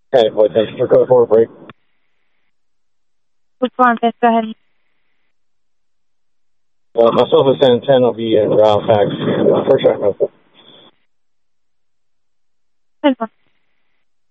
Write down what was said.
Okay, flight 10 for code 4 break. Which one? Go ahead. Myself and San 10 will be in ground fax. First track, no. 10-4.